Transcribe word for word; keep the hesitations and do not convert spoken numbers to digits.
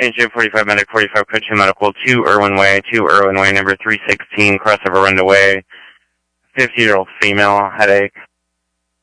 Engine forty-five Medic forty-five, Code two Medical, two Irwin Way, two Irwin Way, number three sixteen, crossover run away. fifty-year-old female, headache.